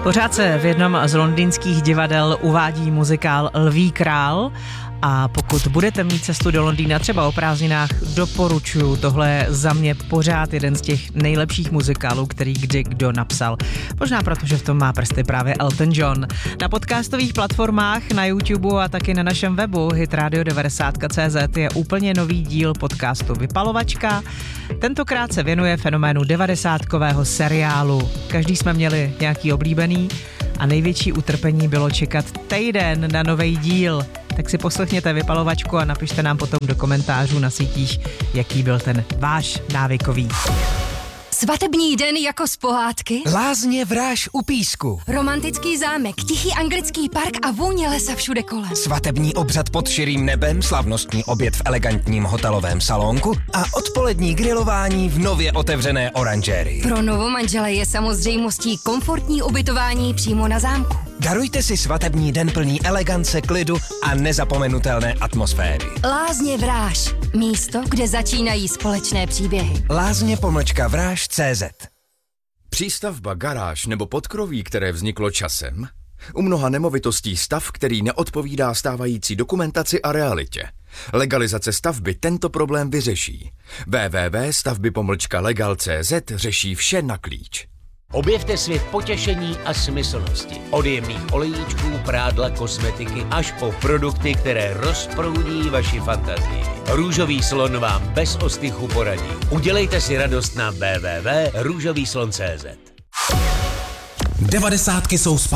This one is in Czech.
Pořád se v jednom z londýnských divadel uvádí muzikál Lví král a pokud budete mít cestu do Londýna třeba o prázdninách, doporučuju. Tohle je za mě pořád jeden z těch nejlepších muzikálů, který kdy kdo napsal. Možná protože v tom má prsty právě Elton John. Na podcastových platformách, na YouTube a taky na našem webu hitradio90.cz je úplně nový díl podcastu Vypalovačka. Tentokrát se věnuje fenoménu 90kového seriálu. Každý jsme měli nějaký oblíbený a největší utrpení bylo čekat týden na nový díl. Tak si poslechněte Vypalovačku a napište nám potom do komentářů na sítích, jaký byl ten váš návykový. Svatební den jako z pohádky? Lázně Vráž u Písku. Romantický zámek, tichý anglický park a vůně lesa všude kolem. Svatební obřad pod širým nebem, slavnostní oběd v elegantním hotelovém salonku a odpolední grilování v nově otevřené oranžérii. Pro novomanžele je samozřejmostí komfortní ubytování přímo na zámku. Darujte si svatební den plný elegance, klidu a nezapomenutelné atmosféry. Lázně Vráž. Místo, kde začínají společné příběhy. Lázně-Vráž.cz. Přístavba, garáž nebo podkroví, které vzniklo časem? U mnoha nemovitostí stav, který neodpovídá stávající dokumentaci a realitě. Legalizace stavby tento problém vyřeší. www.stavby-legal.cz řeší vše na klíč. Objevte svět potěšení a smyslnosti. Od jemných olejíčků, prádla, kosmetiky až po produkty, které rozproudí vaši fantazii. Růžový slon vám bez ostychu poradí. Udělejte si radost na www.růžovýslon.cz. 90ky jsou